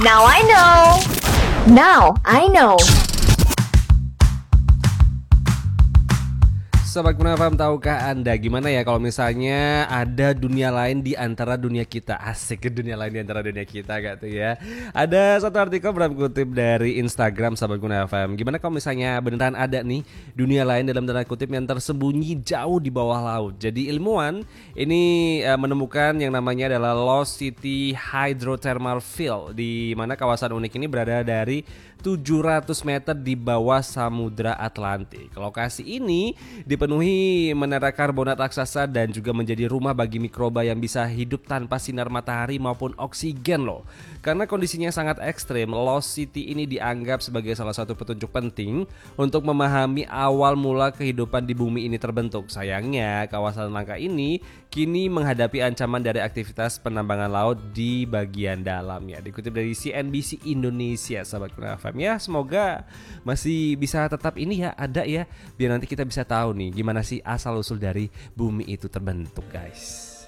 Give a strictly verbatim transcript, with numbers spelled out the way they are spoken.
Now I know. Now I know. Sobat Kuna F M, tahukah Anda gimana ya kalau misalnya ada dunia lain di antara dunia kita? Asik, ke dunia lain di antara dunia kita gak tuh ya? Ada satu artikel berapa kutip dari Instagram Sobat Kuna F M. Gimana kalau misalnya beneran ada nih dunia lain dalam tanda kutip yang tersembunyi jauh di bawah laut. Jadi ilmuwan ini uh, menemukan yang namanya adalah Lost City Hydrothermal Field, di mana kawasan unik ini berada dari tujuh ratus meter di bawah Samudra Atlantik. Lokasi ini dipenuhi menara karbonat raksasa dan juga menjadi rumah bagi mikroba yang bisa hidup tanpa sinar matahari maupun oksigen loh. Karena kondisinya sangat ekstrim, Lost City ini dianggap sebagai salah satu petunjuk penting untuk memahami awal mula kehidupan di bumi ini terbentuk. Sayangnya, kawasan langka ini kini menghadapi ancaman dari aktivitas penambangan laut di bagian dalamnya. Dikutip dari C N B C Indonesia, Sahabat Kuna F M, ya semoga masih bisa tetap ini ya, ada ya, biar nanti kita bisa tahu nih gimana sih asal usul dari bumi itu terbentuk, guys.